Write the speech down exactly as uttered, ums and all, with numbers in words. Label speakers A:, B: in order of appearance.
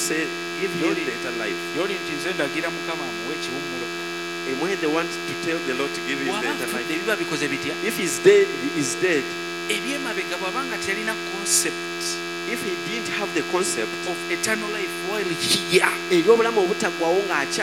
A: say, give him the eternal life.
B: Yoli nti nze ndagira Mukama amuwe ekiwummulo.
A: And when they want to tell the Lord to give him the eternal life,
B: Biba bikoze bitya?
A: if he's dead, he is dead.
B: Ebyemabega bw'abanga talina concept
A: If he didn't have the concept
B: of eternal life while here,
A: ery'obulamu obutaggwaawo ng'akya